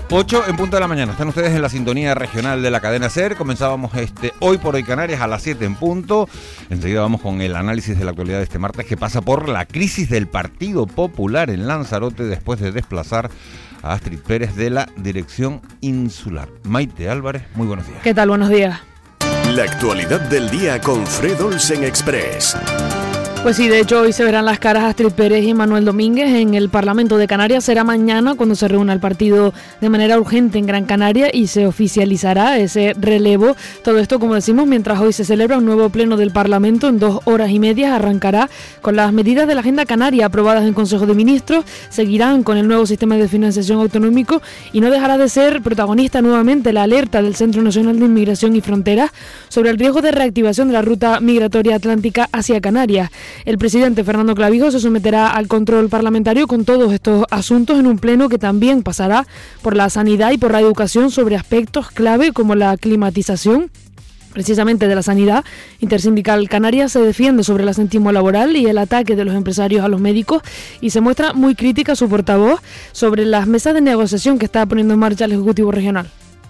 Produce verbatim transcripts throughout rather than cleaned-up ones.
ocho en punto de la mañana. Están ustedes en la sintonía regional de la cadena SER. Comenzábamos este Hoy por Hoy Canarias a las siete en punto. Enseguida vamos con el análisis de la actualidad de este martes, que pasa por la crisis del Partido Popular en Lanzarote después de desplazar a Astrid Pérez de la dirección insular. Maite Álvarez, muy buenos días. ¿Qué tal? Buenos días. La actualidad del día con Fred Olsen Express. Pues sí, de hecho hoy se verán las caras Astrid Pérez y Manuel Domínguez en el Parlamento de Canarias. Será mañana cuando se reúna el partido de manera urgente en Gran Canaria y se oficializará ese relevo. Todo esto, como decimos, mientras hoy se celebra un nuevo pleno del Parlamento en dos horas y media. Arrancará con las medidas de la Agenda Canaria aprobadas en Consejo de Ministros. Seguirán con el nuevo sistema de financiación autonómico y no dejará de ser protagonista nuevamente la alerta del Centro Nacional de Inmigración y Fronteras sobre el riesgo de reactivación de la ruta migratoria atlántica hacia Canarias. El presidente Fernando Clavijo se someterá al control parlamentario con todos estos asuntos en un pleno que también pasará por la sanidad y por la educación sobre aspectos clave como la climatización. Precisamente de la sanidad, Intersindical Canaria se defiende sobre el asentismo laboral y el ataque de los empresarios a los médicos y se muestra muy crítica su portavoz sobre las mesas de negociación que está poniendo en marcha el Ejecutivo Regional.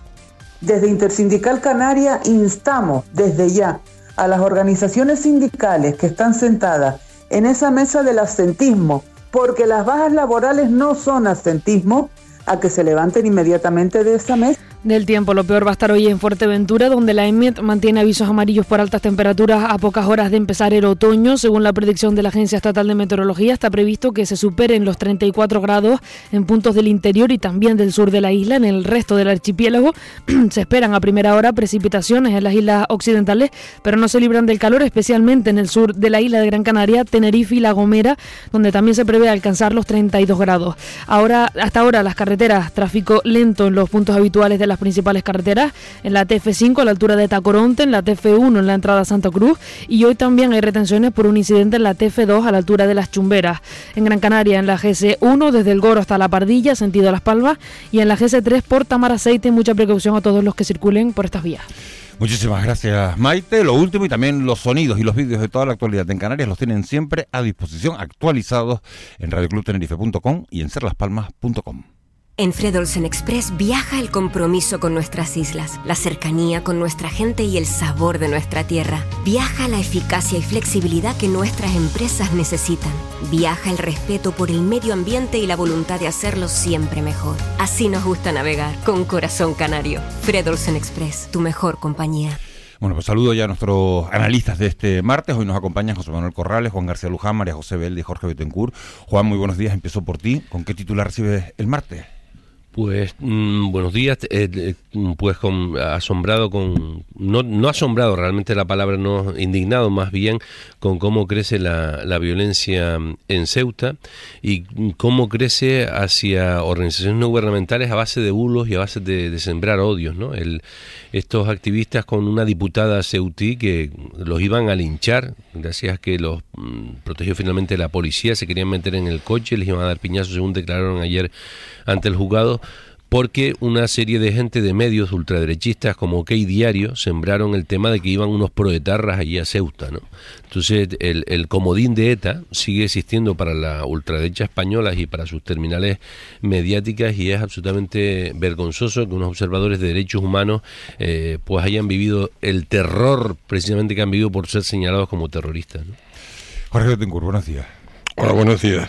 Desde Intersindical Canaria instamos desde ya a las organizaciones sindicales que están sentadas en esa mesa del asentismo, porque las bajas laborales no son asentismo, a que se levanten inmediatamente de esa mesa. Del tiempo, lo peor va a estar hoy en Fuerteventura, donde la EMET mantiene avisos amarillos por altas temperaturas a pocas horas de empezar el otoño. Según la predicción de la Agencia Estatal de Meteorología, está previsto que se superen los treinta y cuatro grados en puntos del interior y también del sur de la isla. En el resto del archipiélago se esperan a primera hora precipitaciones en las islas occidentales, pero no se libran del calor, especialmente en el sur de la isla de Gran Canaria, Tenerife y La Gomera, donde también se prevé alcanzar los treinta y dos grados. Ahora, hasta ahora las carreteras, tráfico lento en los puntos habituales de las principales carreteras, en la T F cinco a la altura de Tacoronte, en la T F uno en la entrada a Santa Cruz, y hoy también hay retenciones por un incidente en la T F dos a la altura de Las Chumberas. En Gran Canaria, en la G C uno desde El Goro hasta La Pardilla, sentido Las Palmas, y en la G C tres por Tamaraceite. Mucha precaución a todos los que circulen por estas vías. Muchísimas gracias, Maite. Lo último y también los sonidos y los vídeos de toda la actualidad en Canarias los tienen siempre a disposición, actualizados en radio club tenerife punto com y en ser las palmas punto com. En Fred Olsen Express viaja el compromiso con nuestras islas, la cercanía con nuestra gente y el sabor de nuestra tierra. Viaja la eficacia y flexibilidad que nuestras empresas necesitan. Viaja el respeto por el medio ambiente y la voluntad de hacerlo siempre mejor. Así nos gusta navegar, con corazón canario. Fred Olsen Express, tu mejor compañía. Bueno, pues saludo ya a nuestros analistas de este martes. Hoy nos acompañan José Manuel Corrales, Juan García Luján, María José Belde y Jorge Betancourt. Juan, muy buenos días. Empiezo por ti. ¿Con qué titular recibes el martes? Pues mmm, buenos días, eh, eh, pues con, asombrado con, no, no asombrado, realmente la palabra no, indignado más bien, con cómo crece la, la violencia en Ceuta y cómo crece hacia organizaciones no gubernamentales a base de bulos y a base de, de sembrar odios, ¿no? El, estos activistas con una diputada ceutí que los iban a linchar, gracias a que los mmm, protegió finalmente la policía, se querían meter en el coche, les iban a dar piñazos según declararon ayer ante el juzgado, porque una serie de gente de medios ultraderechistas como OK Diario sembraron el tema de que iban unos proetarras allí a Ceuta, ¿no? Entonces el, el comodín de ETA sigue existiendo para la ultraderecha española y para sus terminales mediáticas, y es absolutamente vergonzoso que unos observadores de derechos humanos eh, pues hayan vivido el terror precisamente que han vivido por ser señalados como terroristas, ¿no? Jorge Betancourt, buenos días. Hola, buenos días.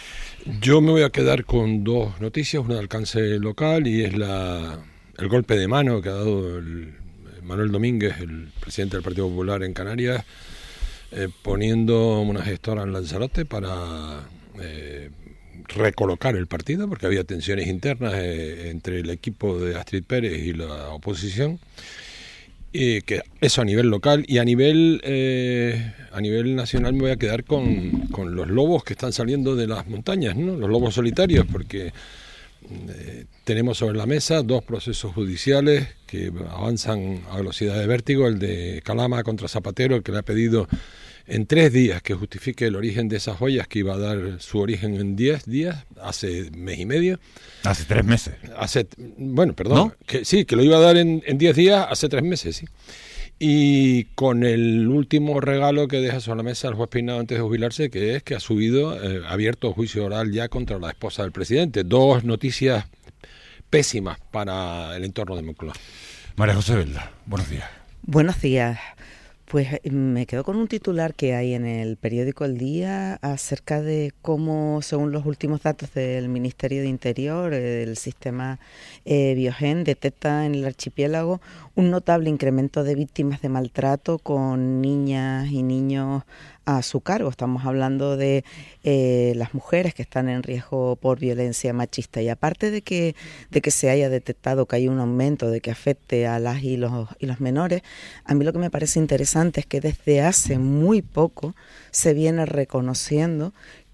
Yo me voy a quedar con dos noticias, una de alcance local y es la el golpe de mano que ha dado el, Manuel Domínguez, el presidente del Partido Popular en Canarias, eh, poniendo una gestora en Lanzarote para eh, recolocar el partido, porque había tensiones internas eh, entre el equipo de Astrid Pérez y la oposición. Y que eso a nivel local, y a nivel eh, a nivel nacional me voy a quedar con, con los lobos que están saliendo de las montañas, ¿no? Los lobos solitarios, porque eh, tenemos sobre la mesa dos procesos judiciales que avanzan a velocidad de vértigo. El de Calama contra Zapatero, que le ha pedido en tres días que justifique el origen de esas joyas, que iba a dar su origen en diez días, hace mes y medio. Hace tres meses. Hace, bueno, perdón, ¿No? que sí, que lo iba a dar en, en diez días, hace tres meses, sí. Y con el último regalo que deja sobre la mesa el juez Peinado antes de jubilarse, que es que ha subido, eh, abierto juicio oral ya contra la esposa del presidente. Dos noticias pésimas para el entorno de Moncloa. María José Belda, buenos días. Buenos días. Pues me quedo con un titular que hay en el periódico El Día acerca de cómo, según los últimos datos del Ministerio de Interior, el sistema eh, Biogen detecta en el archipiélago un notable incremento de víctimas de maltrato con niñas y niños a su cargo. Estamos hablando de eh, las mujeres que están en riesgo por violencia machista. Y aparte de que, de que se haya detectado que hay un aumento de que afecte a las y los, y los menores, a mí lo que me parece interesante es que desde hace muy poco se viene reconociendo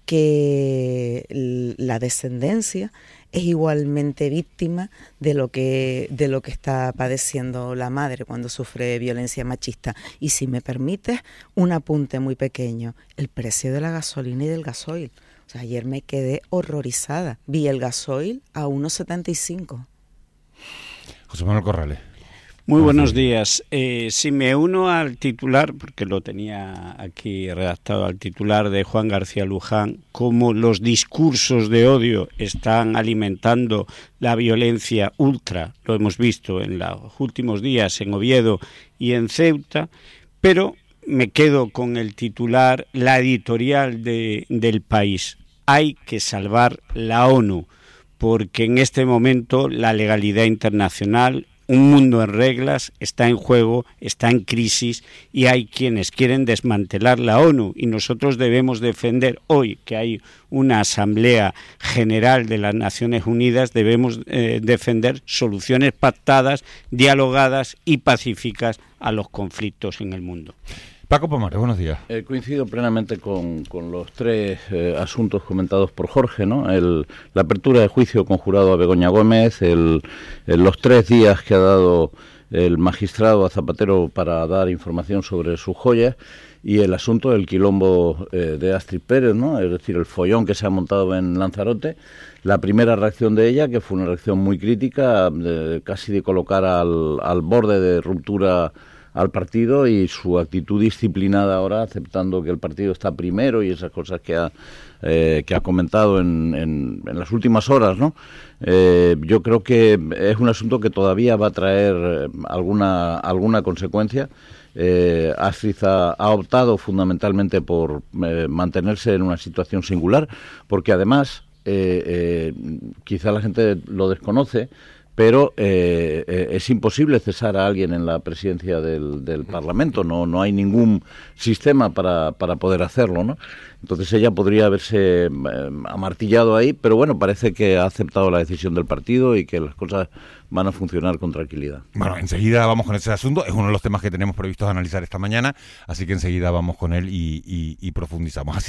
que la descendencia es igualmente víctima de lo que de lo que está padeciendo la madre cuando sufre violencia machista. Y si me permites, un apunte muy pequeño: el precio de la gasolina y del gasoil. O sea, ayer me quedé horrorizada. Vi el gasoil a uno setenta y cinco. José Manuel Corrales. Muy buenos días. Eh, si me uno al titular, porque lo tenía aquí redactado, al titular de Juan García Luján, cómo los discursos de odio están alimentando la violencia ultra, lo hemos visto en los últimos días en Oviedo y en Ceuta, pero me quedo con el titular, la editorial de, del País. Hay que salvar la ONU, porque en este momento la legalidad internacional, un mundo en reglas, está en juego, está en crisis y hay quienes quieren desmantelar la ONU y nosotros debemos defender hoy que hay una Asamblea General de las Naciones Unidas, debemos eh, defender soluciones pactadas, dialogadas y pacíficas a los conflictos en el mundo. Paco Pomares, buenos días. Eh, coincido plenamente con, con los tres eh, asuntos comentados por Jorge, ¿no? El, la apertura de juicio conjurado a Begoña Gómez, el, el, los tres días que ha dado el magistrado a Zapatero para dar información sobre sus joyas y el asunto del quilombo eh, de Astrid Pérez, ¿no? Es decir, el follón que se ha montado en Lanzarote. La primera reacción de ella, que fue una reacción muy crítica, de, casi de colocar al, al borde de ruptura al partido, y su actitud disciplinada ahora, aceptando que el partido está primero y esas cosas que ha eh, que ha comentado en, en, en las últimas horas, ¿no? Eh, yo creo que es un asunto que todavía va a traer alguna alguna consecuencia. Eh, Astrid ha, ha optado fundamentalmente por eh, mantenerse en una situación singular, porque además eh, eh, quizá la gente lo desconoce, pero eh, eh, es imposible cesar a alguien en la presidencia del, del Parlamento, no no hay ningún sistema para, para poder hacerlo, ¿no? Entonces ella podría haberse eh, amartillado ahí, pero bueno, parece que ha aceptado la decisión del partido y que las cosas van a funcionar con tranquilidad. Bueno, enseguida vamos con ese asunto, es uno de los temas que tenemos previstos analizar esta mañana, así que enseguida vamos con él y, y, y profundizamos. Así